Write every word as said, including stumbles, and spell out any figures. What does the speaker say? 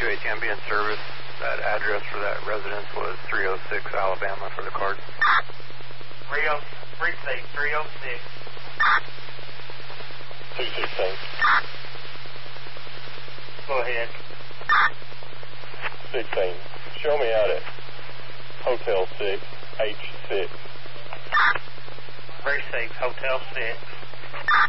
two A T M be in service. That address for that residence was three oh six Alabama for the card. three oh, precinct three oh six. two sixteen. Go ahead. sixteen. Show me out at Hotel six, H six. Precinct Hotel six.